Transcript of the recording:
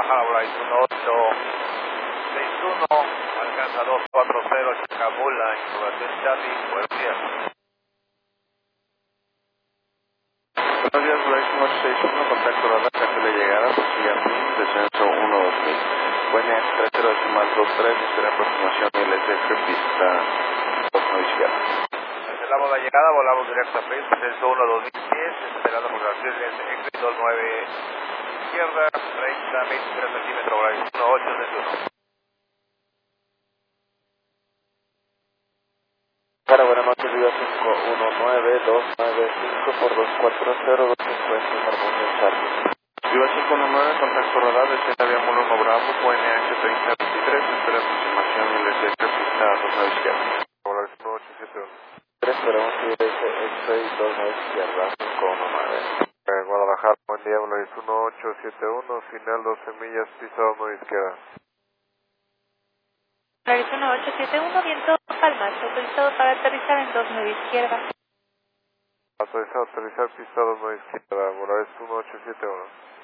Guadalajara, Volaris 1861, alcanza 240, Chacamula, información Charlie, buenos días. Buenos días, Volaris 1861, contacto radar, cambio de llegada, posible descenso 12000. Buena 30 decimal 23, espera aproximación LSF, pista 2 izquierda. Cancelamos la llegada, volamos directo a País, descenso 1 2010, esperando por las exit 29 izquierda, 30, 23 centímetros, Volaris 1861. Para buenas noches, Viva 519-295 por 240, 250, Marmón Charlie. Viva 519, contacto radar, desciende vía Molino Bravo, QNH 3023, espera aproximación LSF, pista 29 izquierda. Volaris 1871. Esperamos que X-Ray 29 izquierda, 519. Guadalajara, buen día, Volaris 1871, final 12 millas, pista 2 izquierda. Volaris 1871, viento Palmas, autorizado para aterrizar en 29 izquierda. Autorizado a aterrizar, pista 2 izquierda, Volaris 1871.